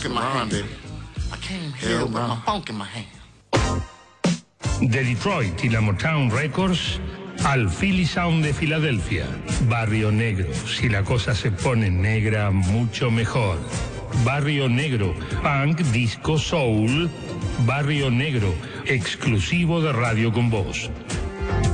in my hand. I came here with my funk in my hand. De Detroit y la Motown Records al Philly Sound de Filadelfia. Barrio Negro. Si la cosa se pone negra, mucho mejor. Barrio Negro. Punk, disco, soul. Barrio Negro. Exclusivo de Radio Con Voz.